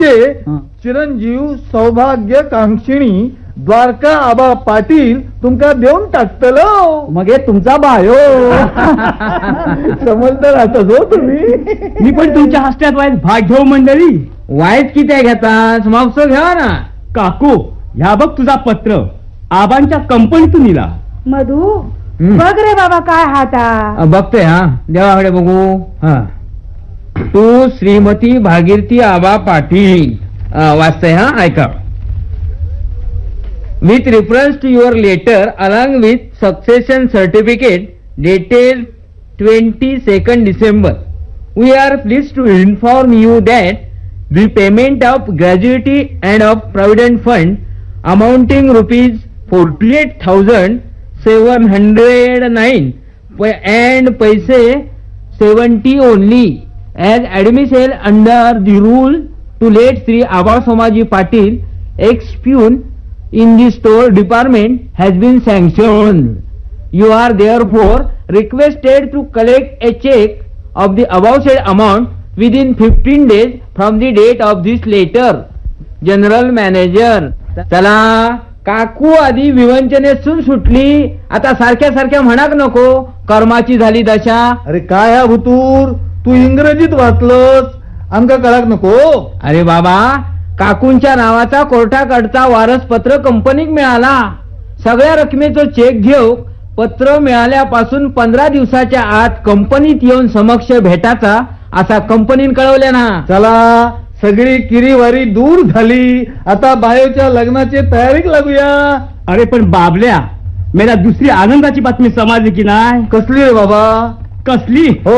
चिरंजीव सौभाग्य कांक्षिणी द्वारका आबा पाटील तुमका देऊन टाकतलो. मग हे तुमचा बायो समजदार आता जो तुम्ही. मी पण तुमच्या हस्त्यात वाईट भाग घेऊ मंडळी. वाईट किती घेता समाप्त घ्या ना. काकू ह्या बघ तुझा पत्र आबांच्या कंपनीतून दिला. मधू बघ रे बाबा काय हाता. बघतोय हा देवाकडे बघू. हा तू श्रीमती भागीरथी आबा पाटील वाचतय हा ऐका. With reference to your letter along with succession certificate dated 22nd December, we are pleased to inform you that the payment of gratuity and of provident fund amounting rupees 48,709 and paise 70 only as admissible under the rule to late Sri Aba Somaji Patil, ex-pune in the store department has been sanctioned. You are therefore requested to collect a check of the above said amount within 15 days from the date of this letter. General Manager. चला काकू आधी विवंचनेतून सुटली आता सारख्या सारख्या म्हणाक नको कर्माची झाली दशा. अरे काय हा भुतूर तू इंग्रजीत वाचलंस आमका कळाक नको. अरे बाबा काकूंच्या नावाचा कोर्टाकडचा वारसपत्र कंपनीक मिळाला. सगळ्या रकमेचं चेक घेऊ पत्र मिळाल्यापासून 15 दिवसाच्या आत कंपनीत येऊन समक्ष भेटाचा असा कंपनीन कळवल्या ना. चला सगळी किरीवारी दूर झाली आता बायोच्या लग्नाची तयारीक लागूया. अरे पण बाबल्या मेरा दुसरी आनंदाची बातमी समजली की नाही. कसली रे बाबा. कसली हो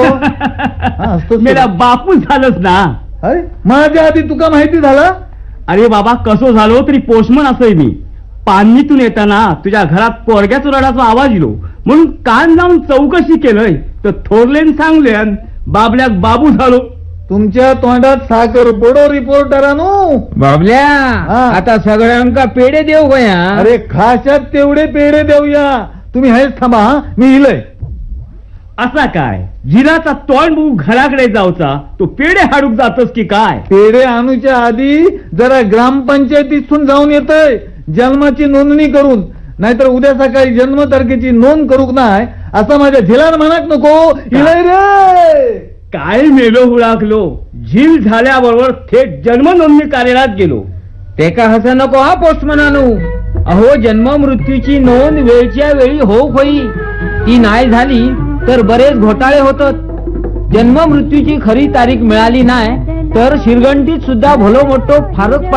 असतोच मेरा बापूच झालंच ना. अरे माझ्या आधी तुका माहिती झाला. अरे बाबा कसो झालो तरी पोस्टमन असोय मी. पाणीतून येताना तुझ्या घरात पोरग्याचा रडाचा आवाज येलो म्हणून कान लावून चौकशी केलंय तर थोरलेन सांगल्यान बाबल्याक बाबू झालो. तुमच्या तोंडात साखर पडो रिपोर्टरानो. बाबल्या आता सगळ्यांका पेढे देऊ गया. अरे खाशात तेवढे पेढे देऊया. तुम्ही हेच थांबा मी इलय. असा काय जिराचा तोंड बघू घराकडे जाऊचा तो पेढे हाडूक जातोस की काय. पेढे आणूच्या आधी जरा ग्रामपंचायतीतून जाऊन येतय जन्माची नोंदणी करून नाहीतर उद्या सकाळी जन्म तारखेची नोंद करूक नाही असं माझ्या झिलान म्हणाक नको. इलय रे. काय मेलो हुळाकलो झील झाल्याबरोबर थेट जन्म नोंदणी कार्यालयात गेलो. ते का हसं नको हा पोस्टमनानू. अहो जन्म मृत्यूची नोंद वेळच्या वेळी होई ती नाही झाली तर बरेच घोटाळे होतात. जन्म मृत्यूची खरी तारीख मिळाली नाही तर शिरगंटीत सुद्धा भलो मोठो फारक